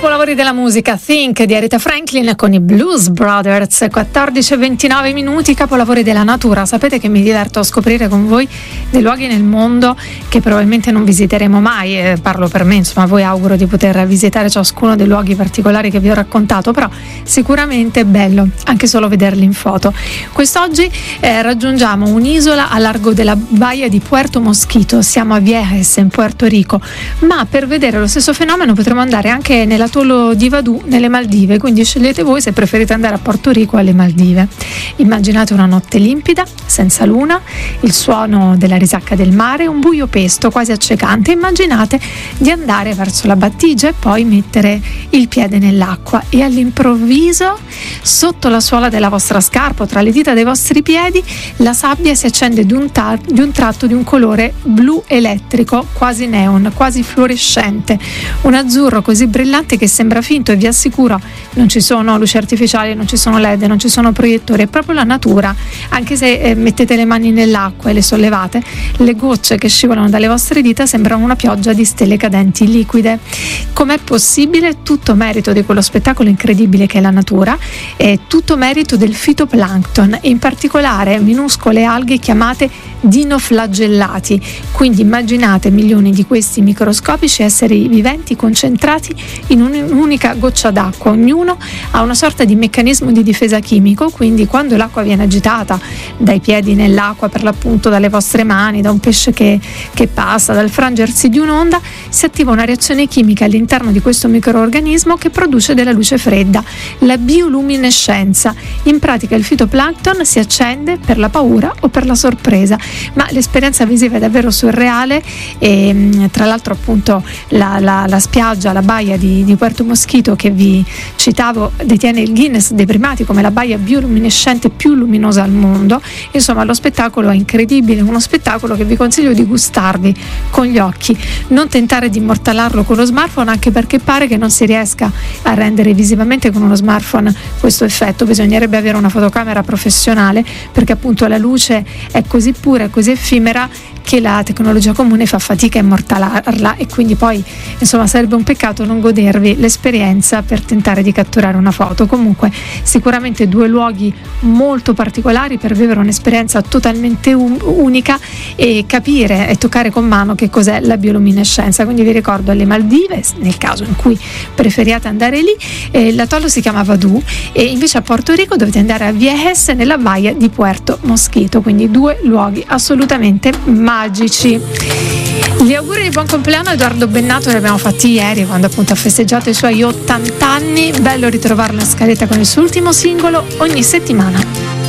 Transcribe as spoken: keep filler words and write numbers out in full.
capolavori della musica, Think di Aretha Franklin con i Blues Brothers, quattordici e ventinove minuti, capolavori della natura. Sapete che mi diverto a scoprire con voi dei luoghi nel mondo che probabilmente non visiteremo mai, eh, parlo per me, insomma, a voi auguro di poter visitare ciascuno dei luoghi particolari che vi ho raccontato, però sicuramente è bello anche solo vederli in foto. Quest'oggi eh, raggiungiamo un'isola a largo della baia di Puerto Mosquito, siamo a Vieques in Puerto Rico, ma per vedere lo stesso fenomeno potremo andare anche nell'atollo di Vaduz nelle Maldive, quindi scegliete voi se preferite andare a Porto Rico o alle Maldive. Immaginate una notte limpida, senza luna, il suono della risacca del mare, un buio pesto quasi accecante. Immaginate di andare verso la battigia e poi mettere il piede nell'acqua e all'improvviso sotto la suola della vostra scarpa, tra le dita dei vostri piedi, la sabbia si accende di un, ta- di un tratto di un colore blu elettrico, quasi neon, quasi fluorescente, un azzurro così brillante che sembra finto, e vi assicuro non ci sono luci artificiali, non ci sono led, non ci sono proiettori, è proprio la natura. Anche se eh, mettete le mani nell'acqua e le sollevate, le gocce che scivolano dalle vostre dita sembrano una pioggia di stelle cadenti liquide. Com'è possibile? Tutto merito di quello spettacolo incredibile che è la natura, è tutto merito del fitoplancton, in particolare minuscole alghe chiamate dinoflagellati. Quindi immaginate milioni di questi microscopici esseri viventi concentrati in un'unica goccia d'acqua. Ognuno ha una sorta di meccanismo di difesa chimico, quindi quando l'acqua viene agitata dai piedi nell'acqua, per l'appunto dalle vostre mani, da un pesce che, che passa, dal frangersi di un'onda, si attiva una reazione chimica all'interno di questo microorganismo che produce della luce fredda, la bioluminescenza. In pratica il fitoplancton si accende per la paura o per la sorpresa, ma l'esperienza visiva è davvero surreale. E tra l'altro appunto la, la, la spiaggia, la baia di, di Puerto Mosquito che vi citavo detiene il Guinness dei primati come la baia bioluminescente più luminosa al mondo. Insomma, lo spettacolo è incredibile, uno spettacolo che vi consiglio di gustarvi con gli occhi, non tentare di immortalarlo con lo smartphone, anche perché pare che non si riesca a rendere visivamente con uno smartphone questo effetto. Bisognerebbe avere una fotocamera professionale, perché appunto la luce è così pura e così effimera che la tecnologia comune fa fatica a immortalarla, e quindi poi insomma sarebbe un peccato non godervi l'esperienza per tentare di catturare una foto. Comunque sicuramente due luoghi molto particolari per vivere un'esperienza totalmente un- unica e capire e toccare con mano che cos'è la bioluminescenza. Quindi vi ricordo alle Maldive, nel caso in cui preferiate andare lì, eh, l'atollo si chiama Vaduz, e invece a Porto Rico dovete andare a Vieques nella baia di Puerto Mosquito, quindi due luoghi assolutamente magici. Gli auguri di buon compleanno a Edoardo Bennato li abbiamo fatti ieri, quando appunto ha festeggiato i suoi ottanta anni. Bello ritrovarlo in scaletta con il suo ultimo singolo ogni settimana.